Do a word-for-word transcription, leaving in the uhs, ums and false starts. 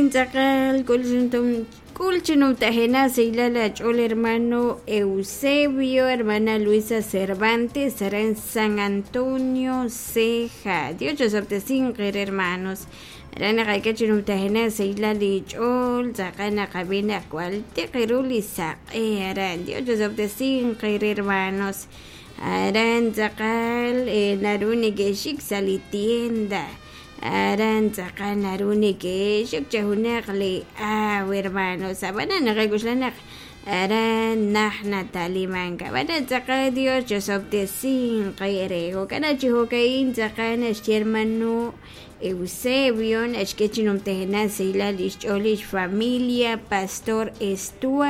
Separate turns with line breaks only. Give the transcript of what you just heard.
Intzaqal kulchuntum kulchunum tajena seilala chol hermano Eusebio, hermana Luisa Cervantes, será en San Antonio Ceja. Dios yo cinco hermanos. Rana kaikachunum tajena seilali chol zakana cabina cual te queruli sa eran. Dios yo cinco hermanos. Aran zakal naruni que shik salitienda. Aran sakan naruni que shuk chahunakli ah hermano sabana nagaguslanak aran nahna talimanka bana saka Dios yo sobte sin qayrego kana chiho kain sakana hermano Eusebio ashkechinum tehna seilalish olish familia pastor Estua